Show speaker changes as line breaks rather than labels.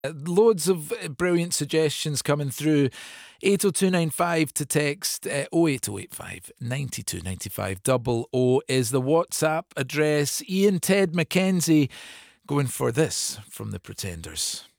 Loads of brilliant suggestions coming through. 80295 to text 08085 92 95 00 is the WhatsApp address. Ian Ted Mackenzie going for this from the Pretenders.